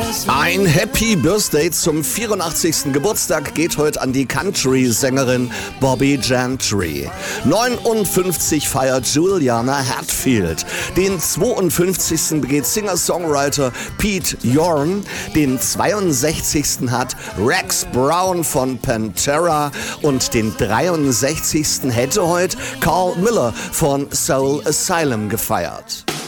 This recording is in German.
Ein Happy Birthday zum 84. Geburtstag geht heute an die Country-Sängerin Bobby Gentry. 59 feiert Juliana Hatfield. Den 52. begeht Singer-Songwriter Pete Yorn. Den 62. hat Rex Brown von Pantera. Und den 63. hätte heute Carl Miller von Soul Asylum gefeiert.